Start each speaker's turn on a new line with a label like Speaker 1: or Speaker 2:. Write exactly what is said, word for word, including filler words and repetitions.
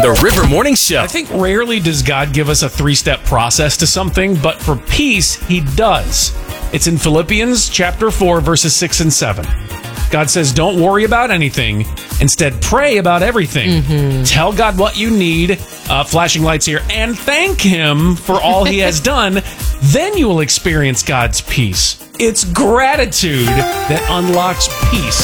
Speaker 1: The River Morning Show.
Speaker 2: I think rarely does God give us a three-step process to something, but for peace, he does. It's in Philippians chapter four, verses six and seven. God says, don't worry about anything. Instead, pray about everything. Mm-hmm. Tell God what you need, uh, flashing lights here, and thank him for all he has done. Then you will experience God's peace. It's gratitude that unlocks peace.